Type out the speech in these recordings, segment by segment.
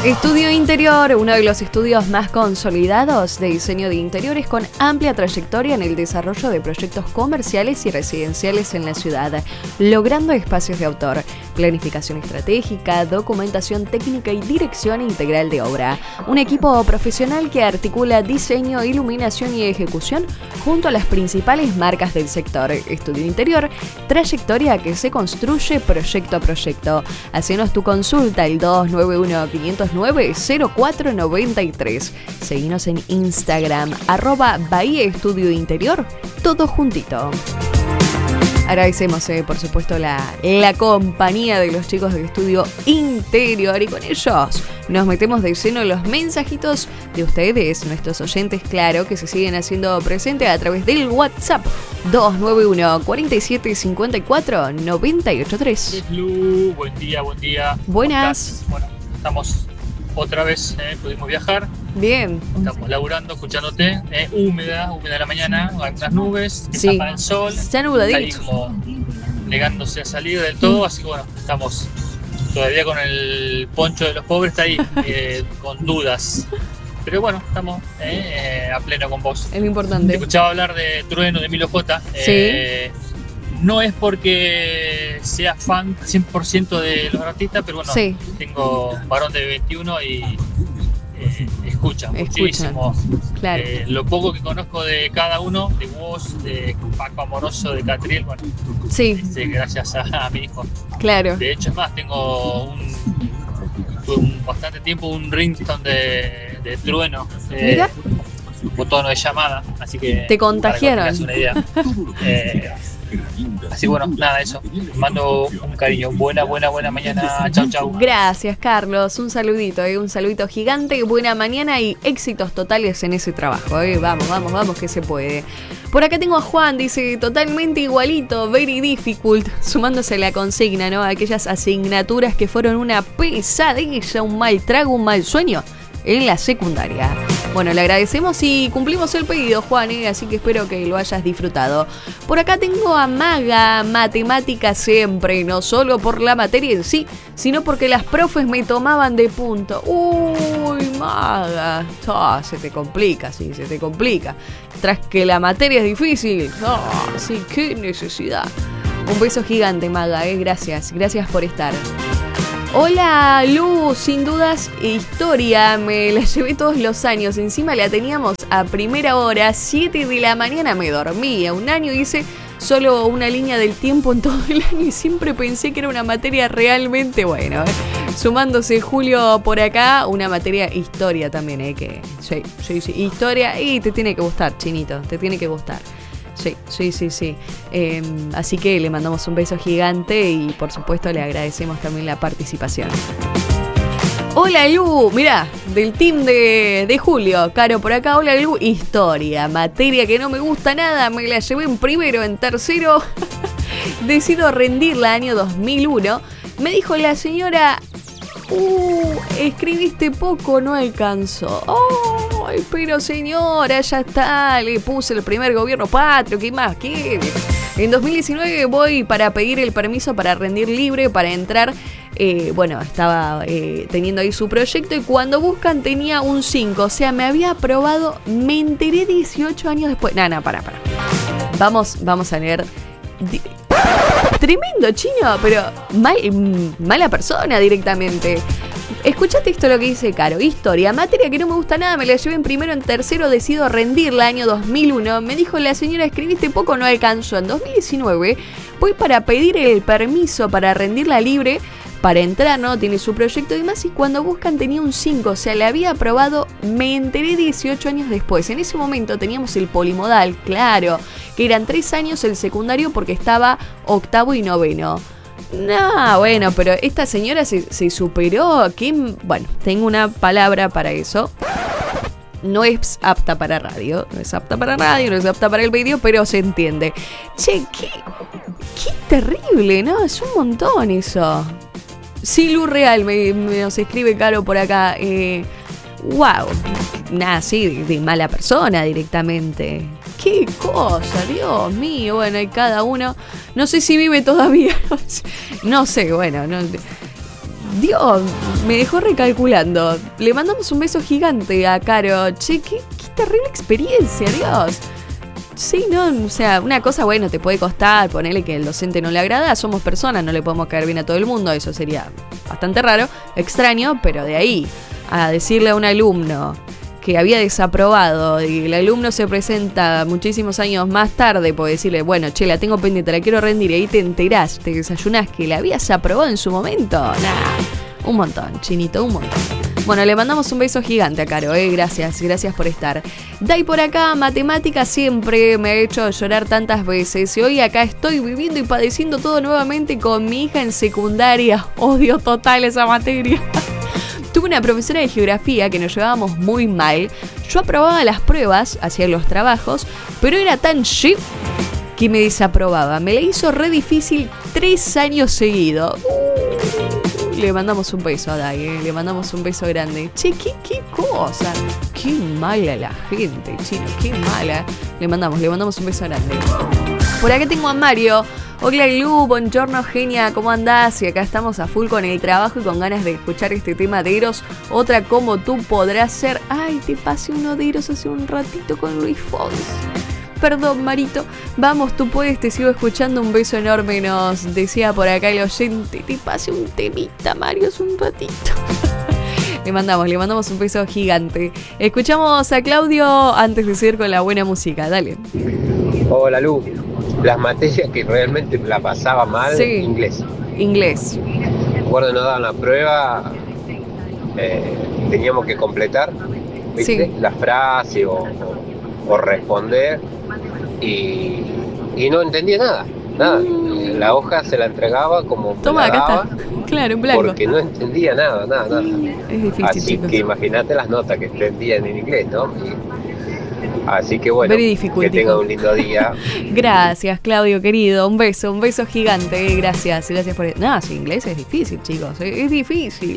Estudio Interior, uno de los estudios más consolidados de diseño de interiores con amplia trayectoria en el desarrollo de proyectos comerciales y residenciales en la ciudad, logrando espacios de autor, planificación estratégica, documentación técnica y dirección integral de obra. Un equipo profesional que articula diseño, iluminación y ejecución junto a las principales marcas del sector. Estudio Interior, trayectoria que se construye proyecto a proyecto. Hacenos tu consulta al 291-509-0493. Seguinos en Instagram, @Bahía Estudio Interior, todo juntito. Agradecemos, por supuesto, la compañía de los chicos de Estudio Interior, y con ellos nos metemos de lleno en los mensajitos de ustedes, nuestros oyentes, claro, que se siguen haciendo presentes a través del WhatsApp 291-4754-983. Lu, buen día. Buenas. Bueno, estamos otra vez, pudimos viajar. Bien. Estamos laburando, escuchándote. Húmeda la mañana, algunas nubes, que Sí. tapan el sol. Está nubladito. Ahí como negándose a salir del todo, así que bueno, estamos todavía con el poncho de los pobres, está ahí, con dudas. Pero bueno, estamos a pleno con vos. Es lo Te importante. escuchaba hablar de Trueno, de Milo J. Sí. No es porque sea fan 100% de los artistas, pero bueno, Sí. tengo un varón de 21 y escucha muchísimo. Claro. Lo poco que conozco de cada uno, de vos, de Paco Amoroso, de Catriel, bueno, Sí, gracias a mi hijo. claro. De hecho, es más, tuve bastante tiempo un ringtone de Trueno, Mira. un tono de llamada, así que Te contagiaron. para que tengas una idea. Así bueno, nada, eso. Les mando un cariño. Buena mañana. Chau. Gracias, Carlos. Un saludito gigante. Buena mañana y éxitos totales en ese trabajo. Vamos, que se puede. Por acá tengo a Juan, dice, totalmente igualito, very difficult, sumándose a la consigna, ¿no? Aquellas asignaturas que fueron una pesadilla, un mal trago, un mal sueño en la secundaria. Bueno, le agradecemos y cumplimos el pedido, Juan, así que espero que lo hayas disfrutado. Por acá tengo a Maga, matemática siempre, no solo por la materia en sí, sino porque las profes me tomaban de punto. Uy, Maga, se te complica. Tras que la materia es difícil, sí, qué necesidad. Un beso gigante, Maga, gracias por estar. Hola, Lu, sin dudas, historia, me la llevé todos los años, encima la teníamos a primera hora, 7 de la mañana me dormía, un año hice solo una línea del tiempo en todo el año y siempre pensé que era una materia realmente buena. Sumándose Julio por acá, una materia historia también, que sí, historia, y te tiene que gustar, Chinito, te tiene que gustar. Sí. Así que le mandamos un beso gigante y por supuesto le agradecemos también la participación. Hola Lu, mirá, del team de Julio, Caro por acá. Hola Lu, historia, materia que no me gusta nada, me la llevé en primero, en tercero. Decido rendirla año 2001. Me dijo la señora, escribiste poco, no alcanzó. Ay, pero señora, ya está, le puse el primer gobierno patrio, ¿qué más quiere? En 2019 voy para pedir el permiso para rendir libre, para entrar. Estaba teniendo ahí su proyecto y cuando buscan tenía un 5, o sea, me había aprobado, me enteré 18 años después. Para. Vamos a leer. Tremendo, Chino, pero mala persona directamente. Escuchate esto lo que dice Caro. Historia, materia que no me gusta nada, me la llevé en primero, en tercero, decido rendirla año 2001. Me dijo la señora, escribiste poco, no alcanzó. En 2019 voy para pedir el permiso para rendirla libre, para entrar, ¿no? Tiene su proyecto y demás, y cuando buscan tenía un 5, o sea, le había aprobado, me enteré 18 años después. En ese momento teníamos el polimodal, claro, que eran 3 años el secundario porque estaba octavo y noveno. No, bueno, pero esta señora se superó. Bueno, tengo una palabra para eso. No es apta para radio, no es apta para el vídeo, pero se entiende. Che, qué terrible, ¿no? Es un montón eso. Sí, Lu Real, nos escribe Caro por acá. Wow, nada, sí, de mala persona directamente. Qué cosa, Dios mío. Bueno, hay cada uno. No sé si vive todavía. No sé, bueno. No, Dios, me dejó recalculando. Le mandamos un beso gigante a Caro. Che, qué terrible experiencia, Dios. Sí, no, o sea, una cosa, bueno, te puede costar, ponerle que el docente no le agrada, somos personas, no le podemos caer bien a todo el mundo, eso sería bastante raro, extraño, pero de ahí a decirle a un alumno que había desaprobado y el alumno se presenta muchísimos años más tarde, por decirle, bueno, che, la tengo pendiente, la quiero rendir, y ahí te enterás, te desayunás que la habías aprobado en su momento, un montón, Chinito, un montón. Bueno, le mandamos un beso gigante a Caro, gracias por estar. Dai por acá, matemática siempre me ha hecho llorar tantas veces y hoy acá estoy viviendo y padeciendo todo nuevamente con mi hija en secundaria. Odio total esa materia. Tuve una profesora de geografía que nos llevábamos muy mal. Yo aprobaba las pruebas, hacía los trabajos, pero era tan shit que me desaprobaba. Me la hizo re difícil 3 años seguidos. Le mandamos un beso a Dai, le mandamos un beso grande. Che, qué cosa. Qué mala la gente, chino, qué mala. Le mandamos un beso grande. Por acá tengo a Mario. Hola Lu, buongiorno genia, ¿cómo andás? Y acá estamos a full con el trabajo y con ganas de escuchar este tema de Eros. Otra como tú podrás ser. Ay, te pasé uno de Eros hace un ratito con Luis Fonsi. Perdón, Marito. Vamos, tú puedes, te sigo escuchando. Un beso enorme, nos decía por acá el oyente. Te pase un temita, Mario, es un ratito. Le mandamos un beso gigante. Escuchamos a Claudio antes de seguir con la buena música. Dale. Hola, Lu. Las materias que realmente la pasaba mal, sí. Inglés. Cuando nos daban la prueba, teníamos que completar, ¿viste? Sí. La frase o responder. Y no entendía nada. La hoja se la entregaba como toma, acá está. Claro, en blanco. Porque no entendía nada. Es difícil, así chicos. que imagínate las notas que entendían en inglés, ¿no? Así que bueno, que tenga un lindo día. Gracias, Claudio, querido. Un beso gigante. Gracias por... No, sí, inglés es difícil, chicos. Es difícil.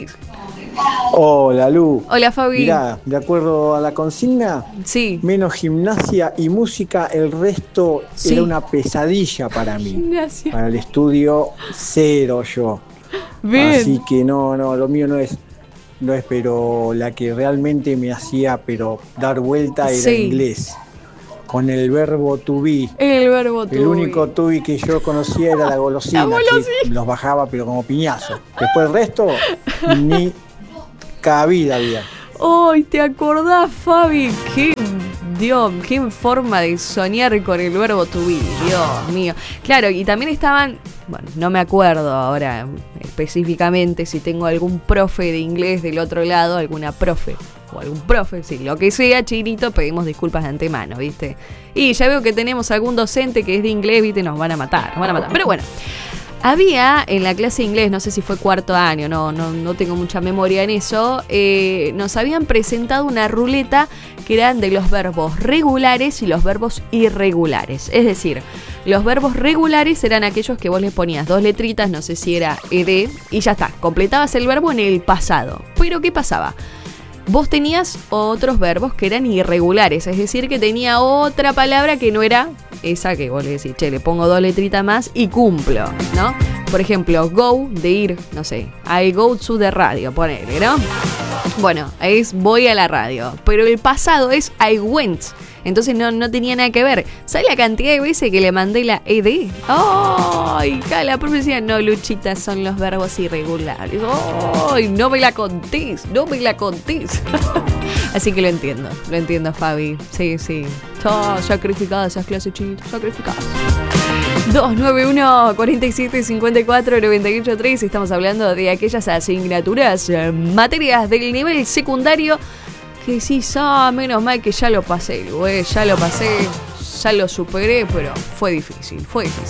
Hola, Lu. Hola, Fabi. Mirá, de acuerdo a la consigna, sí. Menos gimnasia y música, el resto sí. Era una pesadilla para mí. Gimnasia. Para el estudio, 0 yo. Bien. Así que no, lo mío no es, pero la que realmente me hacía dar vuelta era inglés. Con el verbo to be. El único to be que yo conocía era la golosina. Que los bajaba pero como piñazo. Después el resto, ni cabida había. ¡Ay, te acordás, Fabi! ¡Qué forma de soñar con el verbo to be! Dios mío. Claro, y también estaban... Bueno, no me acuerdo ahora específicamente si tengo algún profe de inglés del otro lado, alguna profe o algún profe, sí, lo que sea, Chinito, pedimos disculpas de antemano, ¿viste? Y ya veo que tenemos algún docente que es de inglés, ¿viste? Nos van a matar. Pero bueno, había en la clase de inglés, no sé si fue 4º año, no tengo mucha memoria en eso, nos habían presentado una ruleta que eran de los verbos regulares y los verbos irregulares. Es decir, los verbos regulares eran aquellos que vos les ponías 2 letritas, no sé si era ed, y ya está, completabas el verbo en el pasado. Pero ¿qué pasaba? Vos tenías otros verbos que eran irregulares, es decir, que tenía otra palabra que no era esa que vos le decís, che, le pongo 2 letritas más y cumplo, ¿no? Por ejemplo, go, de ir, no sé, I go to the radio, ponele, ¿no? Bueno, es voy a la radio, pero el pasado es I went. Entonces no tenía nada que ver. ¿Sabes la cantidad de veces que le mandé la ed? ¡Ay! La profe decía, no, Luchita, son los verbos irregulares. ¡Ay! No me la contés. Así que lo entiendo, Fabi. Sí. Sacrificada esas clases, chicos, sacrificadas. 291-4754-983. Estamos hablando de aquellas asignaturas, materias del nivel secundario que decís, menos mal que ya lo pasé, güey, ya lo superé, pero fue difícil.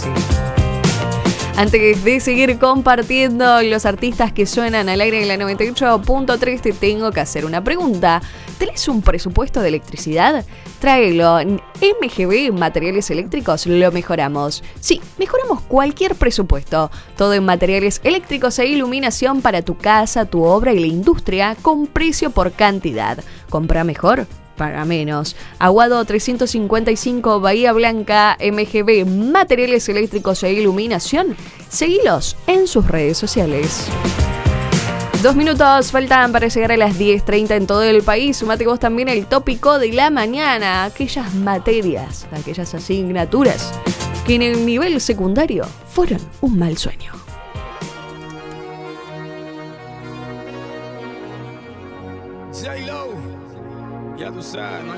Antes de seguir compartiendo los artistas que suenan al aire en la 98.3, te tengo que hacer una pregunta. ¿Tenés un presupuesto de electricidad? Tráelo. En MGB Materiales Eléctricos lo mejoramos. Sí, mejoramos cualquier presupuesto. Todo en materiales eléctricos e iluminación para tu casa, tu obra y la industria con precio por cantidad. Compra mejor, paga menos. Aguado 355, Bahía Blanca, MGB Materiales Eléctricos e Iluminación. Seguilos en sus redes sociales. 2 minutos faltan para llegar a las 10:30 en todo el país. Sumate vos también el tópico de la mañana. Aquellas materias, aquellas asignaturas que en el nivel secundario fueron un mal sueño. J-Lo, ya tú sabes, no hay